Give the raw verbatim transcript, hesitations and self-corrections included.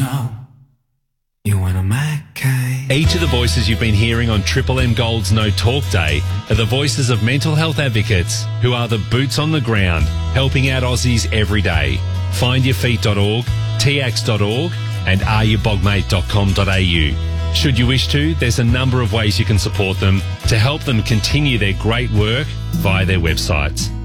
know you want a Mackay. Each of the voices you've been hearing on Triple M Gold's No Talk Day are the voices of mental health advocates who are the boots on the ground, helping out Aussies every day. find your feet dot org, t a x dot org and are you bog mate dot com dot a u. Should you wish to, there's a number of ways you can support them to help them continue their great work via their websites.